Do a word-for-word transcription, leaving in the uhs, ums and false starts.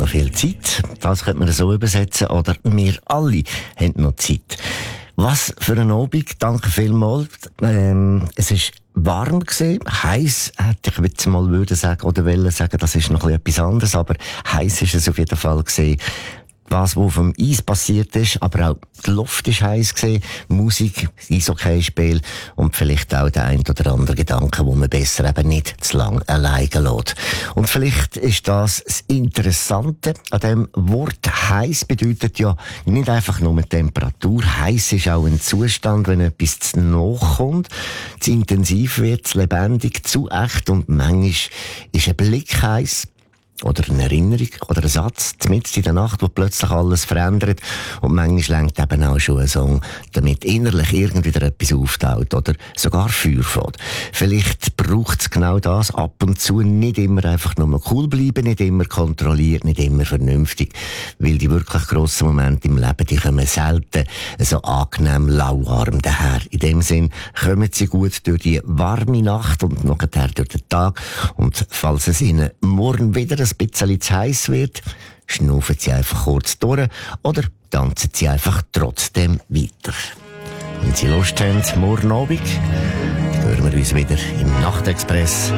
noch viel Zeit. Das könnte man so übersetzen. Oder wir alle haben noch Zeit. Was für ein Abend. Danke vielmals. Ähm, es ist warm gewesen. Heiß hätte ich jetzt mal würde sagen, oder wollen sagen, das ist noch etwas anderes. Aber heiß ist es auf jeden Fall gewesen. Was, was auf dem Eis passiert ist, aber auch die Luft ist heiß gewesen, Musik, Eishockeyspiel und vielleicht auch der ein oder andere Gedanke, wo man besser eben nicht zu lang alleine lässt. Und vielleicht ist das das Interessante an dem Wort. Heiß bedeutet ja nicht einfach nur Temperatur. Heiß ist auch ein Zustand, wenn etwas zu nahe kommt, zu intensiv wird, zu lebendig, zu echt und manchmal ist ein Blick heiß. Oder eine Erinnerung, oder ein Satz, mitten in der Nacht, wo plötzlich alles verändert. Und manchmal lenkt eben auch schon ein Song, damit innerlich irgendwie wieder etwas auftaucht, oder sogar Feuer fährt. Vielleicht braucht es genau das ab und zu, nicht immer einfach nur cool bleiben, nicht immer kontrolliert, nicht immer vernünftig. Weil die wirklich grossen Momente im Leben, die kommen selten so angenehm lauwarm daher. In dem Sinn kommen sie gut durch die warme Nacht und nachher durch den Tag. Und falls es ihnen morgen wieder ein bisschen zu heiß wird, schnaufen sie einfach kurz durch oder tanzen sie einfach trotzdem weiter. Wenn Sie Lust haben, morgen Abend, hören wir uns wieder im Nachtexpress.